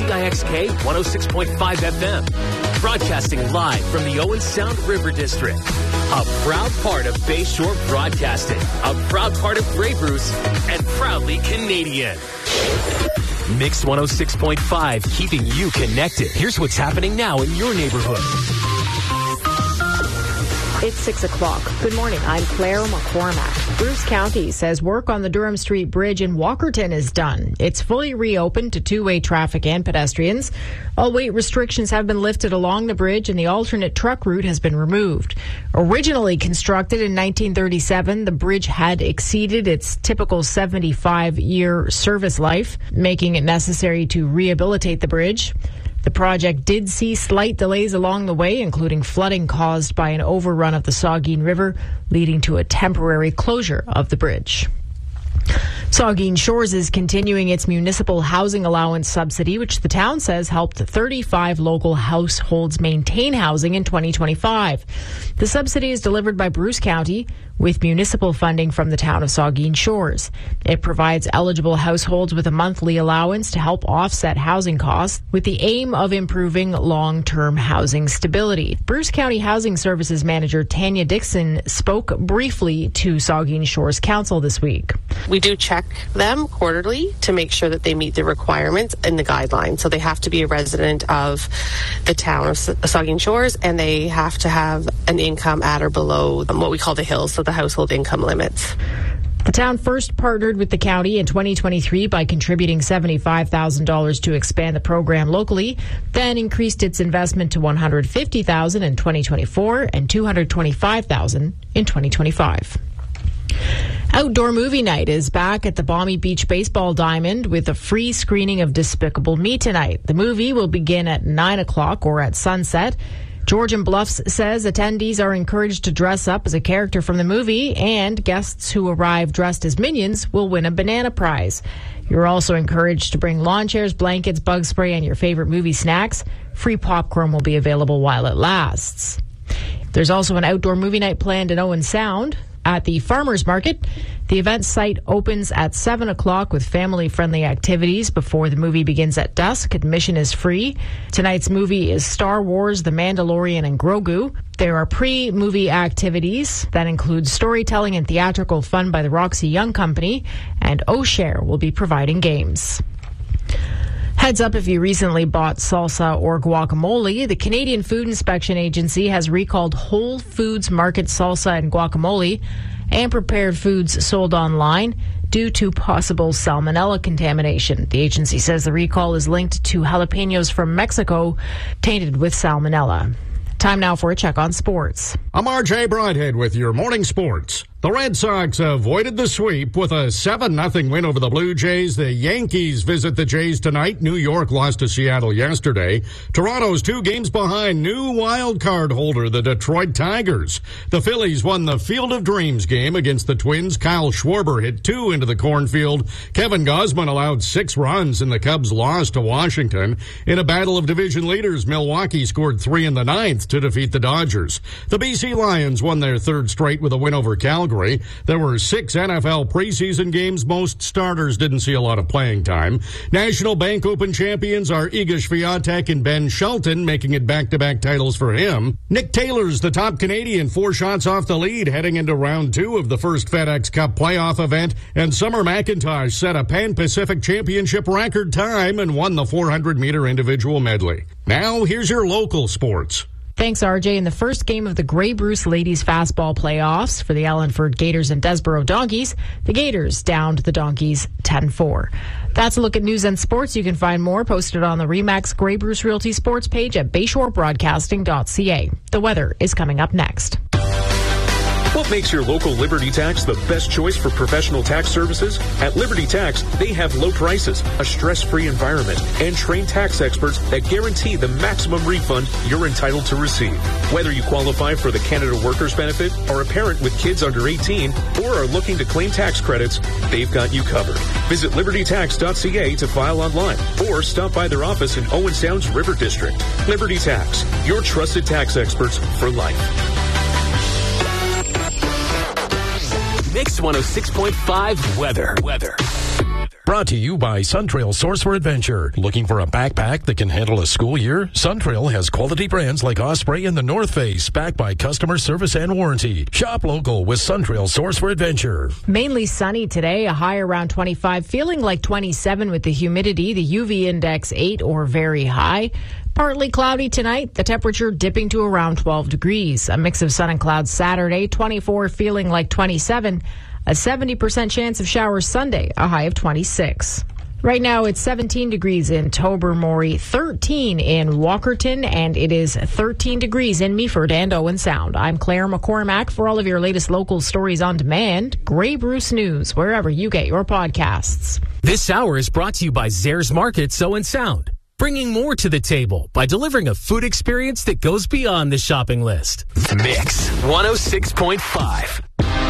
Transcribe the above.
CIXK 106.5 FM. Broadcasting live from the Owen Sound River District. A proud part of Bayshore Broadcasting. A proud part of Grey Bruce. And proudly Canadian. Mix 106.5, keeping you connected. Here's what's happening now in your neighborhood. It's 6 o'clock. Good morning. I'm Claire McCormack. Bruce County says work on the Durham Street Bridge in Walkerton is done. It's fully reopened to two-way traffic and pedestrians. All weight restrictions have been lifted along the bridge and the alternate truck route has been removed. Originally constructed in 1937, the bridge had exceeded its typical 75-year service life, making it necessary to rehabilitate the bridge. The project did see slight delays along the way, including flooding caused by an overrun of the Saugeen River, leading to a temporary closure of the bridge. Saugeen Shores is continuing its municipal housing allowance subsidy, which the town says helped 35 local households maintain housing in 2025. The subsidy is delivered by Bruce County with municipal funding from the town of Saugeen Shores. It provides eligible households with a monthly allowance to help offset housing costs with the aim of improving long-term housing stability. Bruce County Housing Services Manager Tanya Dixon spoke briefly to Saugeen Shores Council this week. We do check them quarterly to make sure that they meet the requirements and the guidelines. So they have to be a resident of the town of Saugeen Shores, and they have to have an income at or below what we call the hills, so the household income limits. The town first partnered with the county in 2023 by contributing $75,000 to expand the program locally, then increased its investment to $150,000 in 2024 and $225,000 in 2025. Outdoor movie night is back at the Balmy Beach Baseball Diamond with a free screening of Despicable Me tonight. The movie will begin at 9 o'clock or at sunset. Georgian Bluffs says attendees are encouraged to dress up as a character from the movie, and guests who arrive dressed as Minions will win a banana prize. You're also encouraged to bring lawn chairs, blankets, bug spray, and your favorite movie snacks. Free popcorn will be available while it lasts. There's also an outdoor movie night planned in Owen Sound at the Farmers Market. The event site opens at 7 o'clock with family-friendly activities before the movie begins at dusk. Admission is free. Tonight's movie is Star Wars, The Mandalorian, and Grogu. There are pre-movie activities that include storytelling and theatrical fun by the Roxy Young Company, and O'Share will be providing games. Heads up if you recently bought salsa or guacamole. The Canadian Food Inspection Agency has recalled Whole Foods Market salsa and guacamole and prepared foods sold online due to possible salmonella contamination. The agency says the recall is linked to jalapenos from Mexico tainted with salmonella. Time now for a check on sports. I'm RJ Broadhead with your morning sports. The Red Sox avoided the sweep with a 7-0 win over the Blue Jays. The Yankees visit the Jays tonight. New York lost to Seattle yesterday. Toronto's 2 games behind new wild card holder, the Detroit Tigers. The Phillies won the Field of Dreams game against the Twins. Kyle Schwarber hit 2 into the cornfield. Kevin Gausman allowed 6 runs, and the Cubs lost to Washington. In a battle of division leaders, Milwaukee scored 3 in the 9th to defeat the Dodgers. The BC Lions won their 3rd straight with a win over Calgary. There were 6 NFL preseason games. Most starters didn't see a lot of playing time. National Bank Open champions are Iga Swiatek and Ben Shelton, making it back-to-back titles for him. Nick Taylor's the top Canadian, 4 shots off the lead heading into round 2 of the first FedEx Cup playoff event. And Summer McIntosh set a Pan-Pacific Championship record time and won the 400-meter individual medley. Now, here's your local sports. Thanks, RJ. In the first game of the Grey Bruce Ladies Fastball Playoffs for the Allenford Gators and Desborough Donkeys, the Gators downed the Donkeys 10-4. That's a look at news and sports. You can find more posted on the RE/MAX Grey Bruce Realty Sports page at BayshoreBroadcasting.ca. The weather is coming up next. What makes your local Liberty Tax the best choice for professional tax services? At Liberty Tax, they have low prices, a stress-free environment, and trained tax experts that guarantee the maximum refund you're entitled to receive. Whether you qualify for the Canada Workers Benefit, are a parent with kids under 18, or are looking to claim tax credits, they've got you covered. Visit libertytax.ca to file online, or stop by their office in Owen Sound's River District. Liberty Tax, your trusted tax experts for life. Mix 106.5 weather. Brought to you by Suntrail Source for Adventure. Looking for a backpack that can handle a school year? Suntrail has quality brands like Osprey and the North Face, backed by customer service and warranty. Shop local with Suntrail Source for Adventure. Mainly sunny today, a high around 25, feeling like 27 with the humidity, the UV index 8 or very high. Partly cloudy tonight, the temperature dipping to around 12 degrees. A mix of sun and clouds Saturday, 24 feeling like 27. A 70% chance of showers Sunday, a high of 26. Right now it's 17 degrees in Tobermory, 13 in Walkerton, and it is 13 degrees in Meaford and Owen Sound. I'm Claire McCormack. For all of your latest local stories on demand, Grey Bruce News, wherever you get your podcasts. This hour is brought to you by Zares Markets Owen Sound, bringing more to the table by delivering a food experience that goes beyond the shopping list. Mix 106.5.